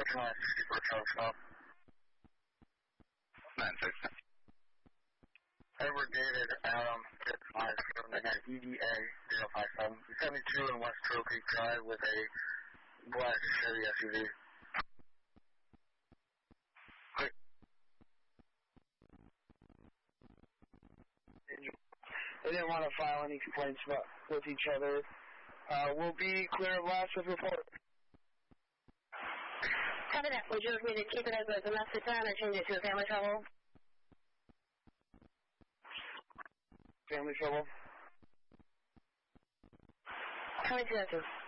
9-6. Edward David Adam 5 EDA 057 72 in West Turtle Creek Drive with a black Chevy SUV. They didn't want to file any complaints with each other. We'll be clear of last with report. Copy that. Would you like me to keep it as a domestic plan or change it to a family travel? Family trouble. How many chances?